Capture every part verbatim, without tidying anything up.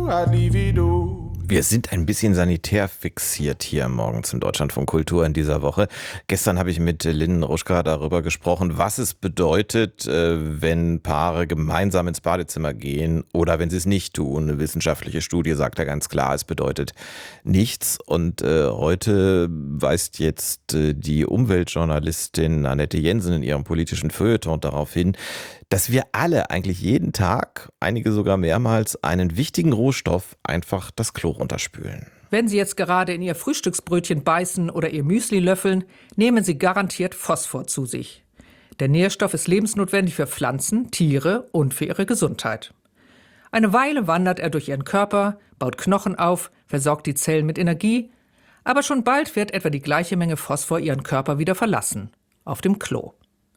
Wir sind ein bisschen sanitär fixiert hier morgens im Deutschlandfunk Kultur in dieser Woche. Gestern habe ich mit Lynn Ruschka darüber gesprochen, was es bedeutet, wenn Paare gemeinsam ins Badezimmer gehen oder wenn sie es nicht tun. Eine wissenschaftliche Studie sagt ja ganz klar, es bedeutet nichts. Und äh, heute weist jetzt äh, die Umweltjournalistin Annette Jensen in ihrem politischen Feuilleton darauf hin, dass wir alle eigentlich jeden Tag, einige sogar mehrmals, einen wichtigen Rohstoff einfach das Klo runterspülen. Wenn Sie jetzt gerade in Ihr Frühstücksbrötchen beißen oder Ihr Müsli löffeln, nehmen Sie garantiert Phosphor zu sich. Der Nährstoff ist lebensnotwendig für Pflanzen, Tiere und für ihre Gesundheit. Eine Weile wandert er durch Ihren Körper, baut Knochen auf, versorgt die Zellen mit Energie, aber schon bald wird etwa die gleiche Menge Phosphor Ihren Körper wieder verlassen, auf dem Klo.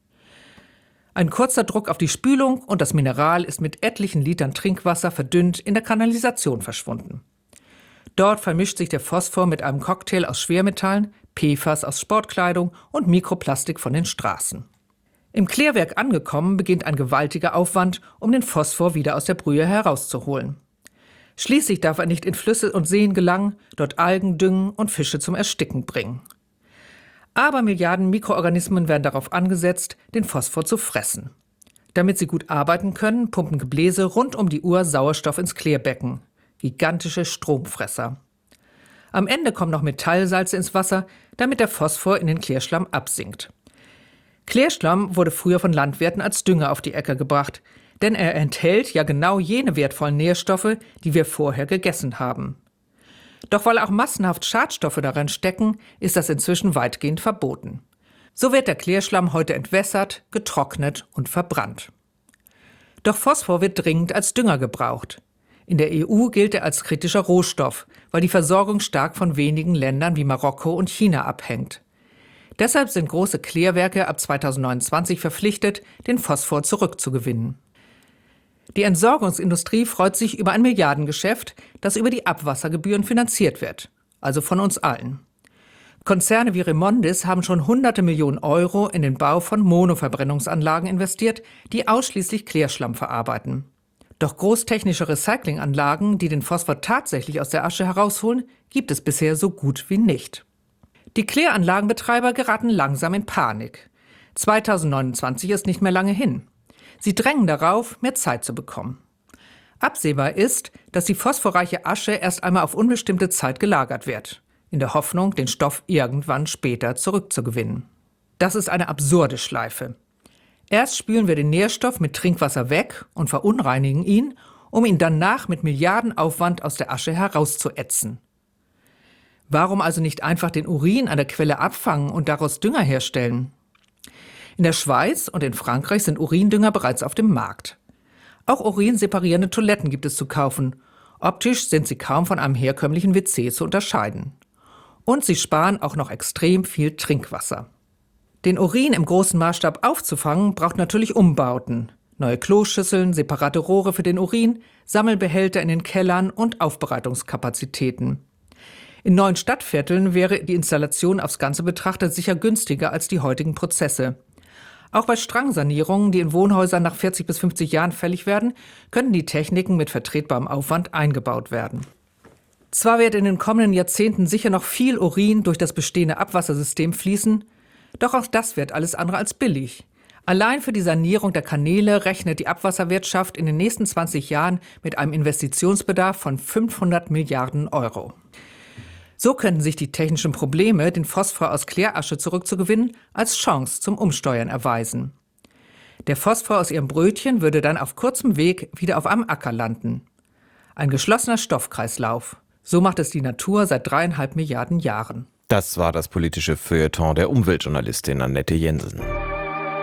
Ein kurzer Druck auf die Spülung und das Mineral ist mit etlichen Litern Trinkwasser verdünnt in der Kanalisation verschwunden. Dort vermischt sich der Phosphor mit einem Cocktail aus Schwermetallen, P F A S aus Sportkleidung und Mikroplastik von den Straßen. Im Klärwerk angekommen beginnt ein gewaltiger Aufwand, um den Phosphor wieder aus der Brühe herauszuholen. Schließlich darf er nicht in Flüsse und Seen gelangen, dort Algen düngen und Fische zum Ersticken bringen. Aber Milliarden Mikroorganismen werden darauf angesetzt, den Phosphor zu fressen. Damit sie gut arbeiten können, pumpen Gebläse rund um die Uhr Sauerstoff ins Klärbecken. Gigantische Stromfresser. Am Ende kommen noch Metallsalze ins Wasser, damit der Phosphor in den Klärschlamm absinkt. Klärschlamm wurde früher von Landwirten als Dünger auf die Äcker gebracht, denn er enthält ja genau jene wertvollen Nährstoffe, die wir vorher gegessen haben. Doch weil auch massenhaft Schadstoffe darin stecken, ist das inzwischen weitgehend verboten. So wird der Klärschlamm heute entwässert, getrocknet und verbrannt. Doch Phosphor wird dringend als Dünger gebraucht. In der E U gilt er als kritischer Rohstoff, weil die Versorgung stark von wenigen Ländern wie Marokko und China abhängt. Deshalb sind große Klärwerke ab zweitausendneunundzwanzig verpflichtet, den Phosphor zurückzugewinnen. Die Entsorgungsindustrie freut sich über ein Milliardengeschäft, das über die Abwassergebühren finanziert wird, also von uns allen. Konzerne wie Remondis haben schon hunderte Millionen Euro in den Bau von Monoverbrennungsanlagen investiert, die ausschließlich Klärschlamm verarbeiten. Doch großtechnische Recyclinganlagen, die den Phosphor tatsächlich aus der Asche herausholen, gibt es bisher so gut wie nicht. Die Kläranlagenbetreiber geraten langsam in Panik. zweitausendneunundzwanzig ist nicht mehr lange hin. Sie drängen darauf, mehr Zeit zu bekommen. Absehbar ist, dass die phosphorreiche Asche erst einmal auf unbestimmte Zeit gelagert wird, in der Hoffnung, den Stoff irgendwann später zurückzugewinnen. Das ist eine absurde Schleife. Erst spülen wir den Nährstoff mit Trinkwasser weg und verunreinigen ihn, um ihn danach mit Milliardenaufwand aus der Asche herauszuätzen. Warum also nicht einfach den Urin an der Quelle abfangen und daraus Dünger herstellen? In der Schweiz und in Frankreich sind Urindünger bereits auf dem Markt. Auch urinseparierende Toiletten gibt es zu kaufen. Optisch sind sie kaum von einem herkömmlichen W C zu unterscheiden. Und sie sparen auch noch extrem viel Trinkwasser. Den Urin im großen Maßstab aufzufangen, braucht natürlich Umbauten. Neue Kloschüsseln, separate Rohre für den Urin, Sammelbehälter in den Kellern und Aufbereitungskapazitäten. In neuen Stadtvierteln wäre die Installation aufs Ganze betrachtet sicher günstiger als die heutigen Prozesse. Auch bei Strangsanierungen, die in Wohnhäusern nach vierzig bis fünfzig Jahren fällig werden, können die Techniken mit vertretbarem Aufwand eingebaut werden. Zwar wird in den kommenden Jahrzehnten sicher noch viel Urin durch das bestehende Abwassersystem fließen, doch auch das wird alles andere als billig. Allein für die Sanierung der Kanäle rechnet die Abwasserwirtschaft in den nächsten zwanzig Jahren mit einem Investitionsbedarf von fünfhundert Milliarden Euro. So könnten sich die technischen Probleme, den Phosphor aus Klärasche zurückzugewinnen, als Chance zum Umsteuern erweisen. Der Phosphor aus ihrem Brötchen würde dann auf kurzem Weg wieder auf einem Acker landen. Ein geschlossener Stoffkreislauf. So macht es die Natur seit dreieinhalb Milliarden Jahren. Das war das politische Feuilleton der Umweltjournalistin Annette Jensen.